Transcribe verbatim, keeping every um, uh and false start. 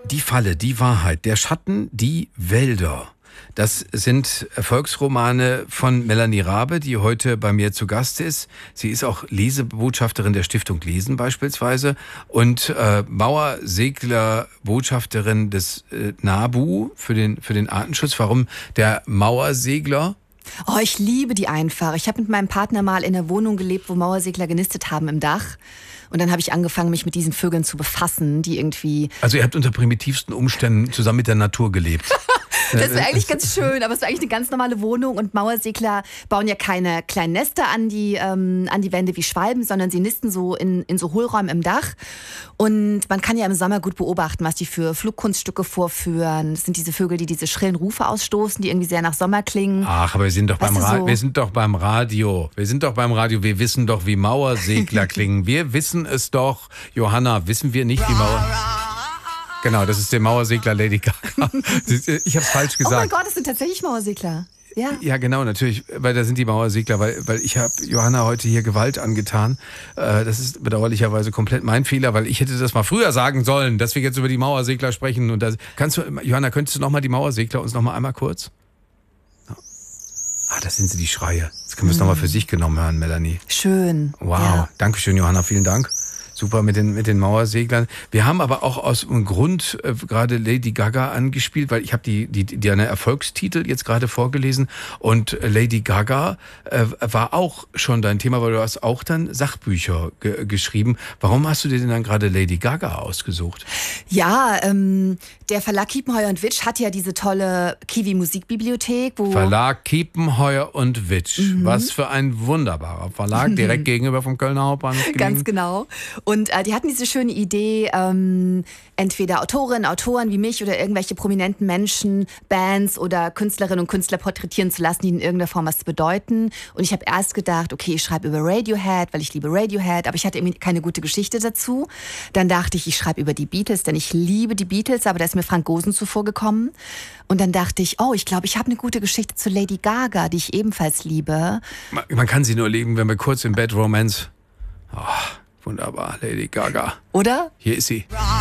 Die Falle, die Wahrheit, der Schatten, die Wälder. Das sind Erfolgsromane von Melanie Rabe, die heute bei mir zu Gast ist. Sie ist auch Lesebotschafterin der Stiftung Lesen beispielsweise und äh, Mauersegler-Botschafterin des äh, NABU für den, für den Artenschutz. Warum der Mauersegler? Oh, ich liebe die einfach. Ich habe mit meinem Partner mal in einer Wohnung gelebt, wo Mauersegler genistet haben im Dach. Und dann habe ich angefangen, mich mit diesen Vögeln zu befassen, die irgendwie... Also ihr habt unter primitivsten Umständen zusammen mit der Natur gelebt. Das wäre eigentlich ganz schön, aber es war eigentlich eine ganz normale Wohnung und Mauersegler bauen ja keine kleinen Nester an die, ähm, an die Wände wie Schwalben, sondern sie nisten so in, in so Hohlräumen im Dach. Und man kann ja im Sommer gut beobachten, was die für Flugkunststücke vorführen. Das sind diese Vögel, die diese schrillen Rufe ausstoßen, die irgendwie sehr nach Sommer klingen. Ach, aber wir sind doch beim Weißt du, Ra- so- wir sind doch beim Radio. Wir sind doch beim Radio. Wir wissen doch, wie Mauersegler klingen. Wir wissen es doch. Johanna, wissen wir nicht, wie Mauer... Genau, das ist der Mauersegler Lady Gaga. Ich habe es falsch Oh mein gesagt. Gott, das sind tatsächlich Mauersegler. Ja. Ja, genau, natürlich, weil da sind die Mauersegler, weil, weil ich habe Johanna heute hier Gewalt angetan. Äh, das ist bedauerlicherweise komplett mein Fehler, weil ich hätte das mal früher sagen sollen, dass wir jetzt über die Mauersegler sprechen. Und das, kannst du, Johanna, könntest du noch mal die Mauersegler uns noch mal einmal kurz? Ah, das sind sie, die Schreie. Jetzt können wir es Mhm. noch mal für sich genommen hören, Melanie. Schön. Wow, Ja. Dankeschön, Johanna, vielen Dank. Super mit den, mit den Mauerseglern. Wir haben aber auch aus einem Grund äh, gerade Lady Gaga angespielt, weil ich habe die, die, die eine Erfolgstitel jetzt gerade vorgelesen und Lady Gaga äh, war auch schon dein Thema, weil du hast auch dann Sachbücher ge- geschrieben. Warum hast du dir denn dann gerade Lady Gaga ausgesucht? Ja, ähm, der Verlag Kiepenheuer und Witsch hat ja diese tolle Kiwi Musikbibliothek, wo Verlag Kiepenheuer und Witsch. Mhm. Was für ein wunderbarer Verlag, direkt gegenüber vom Kölner Hauptbahnhof gelegen. Ganz genau. Und äh, die hatten diese schöne Idee, ähm, entweder Autorinnen, Autoren wie mich oder irgendwelche prominenten Menschen, Bands oder Künstlerinnen und Künstler porträtieren zu lassen, die in irgendeiner Form was bedeuten. Und ich habe erst gedacht, okay, ich schreibe über Radiohead, weil ich liebe Radiohead, aber ich hatte irgendwie keine gute Geschichte dazu. Dann dachte ich, ich schreibe über die Beatles, denn ich liebe die Beatles, aber da ist mir Frank Gosen zuvor gekommen. Und dann dachte ich, oh, ich glaube, ich habe eine gute Geschichte zu Lady Gaga, die ich ebenfalls liebe. Man, man kann sie nur lieben, wenn wir kurz im Bad Romance... Oh, wunderbar, Lady Gaga. Oder? Hier ist sie.